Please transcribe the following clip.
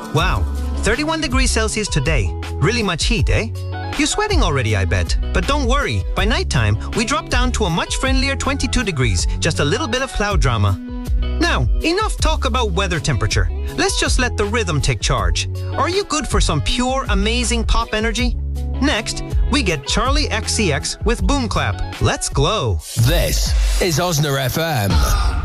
Wow, 31 degrees Celsius today. Really much heat, eh? You're sweating already, I bet. But don't worry, by nighttime, we drop down to a much friendlier 22 degrees, just a little bit of cloud drama. Now, enough talk about weather temperature. Let's just let the rhythm take charge. Are you good for some pure, amazing pop energy? Next, we get Charlie XCX with Boom Clap. Let's glow. This is Osna FM.